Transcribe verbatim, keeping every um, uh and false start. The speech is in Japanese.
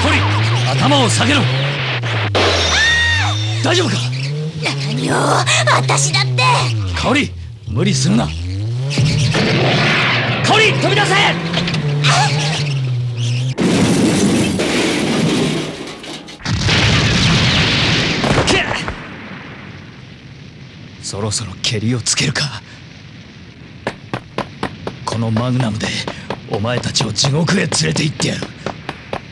コリ、頭を下げろ。大丈夫か？ 何よ、私だって。 香織、無理するな。香織、飛び出せ！そろそろケリをつけるか。このマグナムでお前たちを地獄へ連れて行ってやる。